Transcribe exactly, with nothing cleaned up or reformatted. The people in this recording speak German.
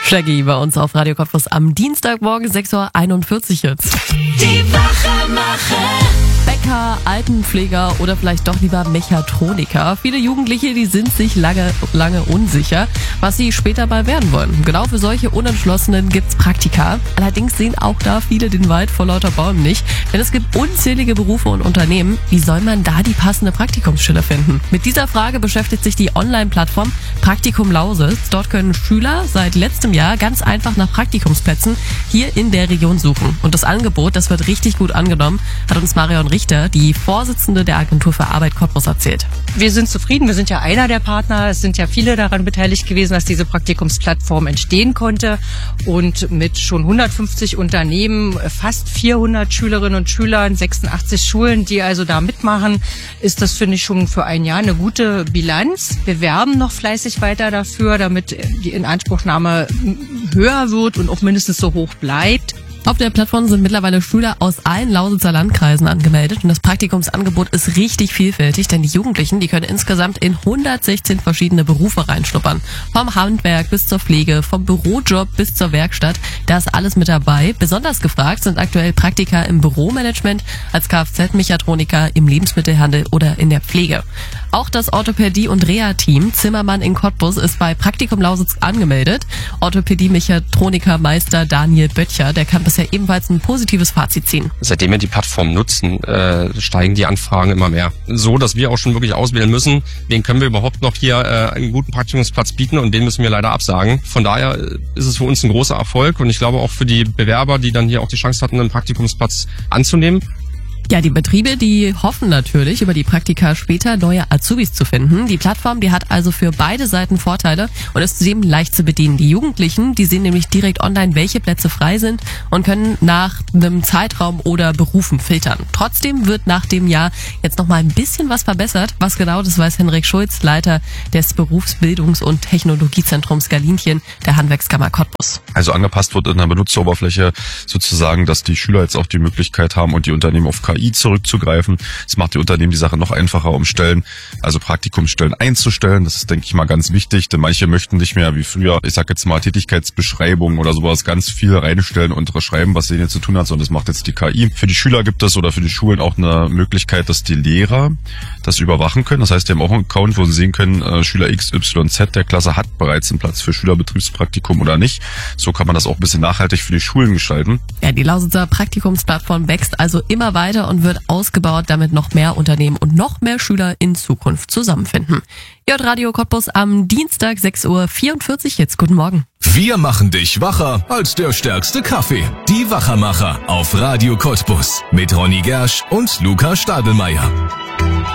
Shaggy bei uns auf Radio Cottbus am Dienstagmorgen sechs Uhr einundvierzig jetzt. Die Wachermacher. Bäcker, Altenpfleger oder vielleicht doch lieber Mechatroniker. Viele Jugendliche, die sind sich lange, lange unsicher, was sie später mal werden wollen. Genau für solche Unentschlossenen gibt's Praktika. Allerdings sehen auch da viele den Wald vor lauter Bäumen nicht. Denn es gibt unzählige Berufe und Unternehmen. Wie soll man da die passende Praktikumsstelle finden? Mit dieser Frage beschäftigt sich die Online-Plattform Praktikum Lausitz. Dort können Schüler seit letztem Jahr ganz einfach nach Praktikumsplätzen hier in der Region suchen. Und das Angebot, das wird richtig gut angenommen, hat uns Marion Richter, die Vorsitzende der Agentur für Arbeit Cottbus, erzählt. Wir sind zufrieden, wir sind ja einer der Partner. Es sind ja viele daran beteiligt gewesen, dass diese Praktikumsplattform entstehen konnte. Und mit schon hundertfünfzig Unternehmen, fast vierhundert Schülerinnen und Schülern, sechsundachtzig Schulen, die also da mitmachen, ist das, finde ich, schon für ein Jahr eine gute Bilanz. Wir werben noch fleißig weiter dafür, damit die Inanspruchnahme höher wird und auch mindestens so hoch bleibt. Auf der Plattform sind mittlerweile Schüler aus allen Lausitzer Landkreisen angemeldet und das Praktikumsangebot ist richtig vielfältig, denn die Jugendlichen, die können insgesamt in hundertsechzehn verschiedene Berufe reinschnuppern. Vom Handwerk bis zur Pflege, vom Bürojob bis zur Werkstatt, da ist alles mit dabei. Besonders gefragt sind aktuell Praktika im Büromanagement, als Kfz-Mechatroniker, im Lebensmittelhandel oder in der Pflege. Auch das Orthopädie- und Reha-Team Zimmermann in Cottbus ist bei Praktikum Lausitz angemeldet. Orthopädie-Mechatroniker-Meister Daniel Böttcher, der kann bisher ebenfalls ein positives Fazit ziehen. Seitdem wir die Plattform nutzen, äh, steigen die Anfragen immer mehr. So, dass wir auch schon wirklich auswählen müssen, wen können wir überhaupt noch hier äh, einen guten Praktikumsplatz bieten und den müssen wir leider absagen. Von daher ist es für uns ein großer Erfolg und ich glaube auch für die Bewerber, die dann hier auch die Chance hatten, einen Praktikumsplatz anzunehmen. Ja, die Betriebe, die hoffen natürlich, über die Praktika später neue Azubis zu finden. Die Plattform, die hat also für beide Seiten Vorteile und ist zudem leicht zu bedienen. Die Jugendlichen, die sehen nämlich direkt online, welche Plätze frei sind und können nach einem Zeitraum oder Berufen filtern. Trotzdem wird nach dem Jahr jetzt noch mal ein bisschen was verbessert. Was genau, das weiß Henrik Schulz, Leiter des Berufsbildungs- und Technologiezentrums Galinchen der Handwerkskammer Cottbus. Also angepasst wird in der Benutzeroberfläche sozusagen, dass die Schüler jetzt auch die Möglichkeit haben und die Unternehmen auf K I zurückzugreifen. Das macht die Unternehmen die Sache noch einfacher, um Stellen, also Praktikumsstellen einzustellen. Das ist, denke ich mal, ganz wichtig, denn manche möchten nicht mehr wie früher, ich sag jetzt mal Tätigkeitsbeschreibungen oder sowas, ganz viel reinstellen und schreiben, was denen jetzt zu tun hat, sondern das macht jetzt die K I. Für die Schüler gibt es oder für die Schulen auch eine Möglichkeit, dass die Lehrer das überwachen können. Das heißt, die haben auch einen Account, wo sie sehen können, äh, Schüler X Y Z der Klasse hat bereits einen Platz für Schülerbetriebspraktikum oder nicht. So kann man das auch ein bisschen nachhaltig für die Schulen gestalten. Ja, die Lausitzer Praktikumsplattform wächst also immer weiter und wird ausgebaut, damit noch mehr Unternehmen und noch mehr Schüler in Zukunft zusammenfinden. Ihr hört Radio Cottbus am Dienstag sechs Uhr vierundvierzig. Jetzt guten Morgen. Wir machen dich wacher als der stärkste Kaffee. Die Wachermacher auf Radio Cottbus mit Ronny Gersch und Luca Stadelmeier.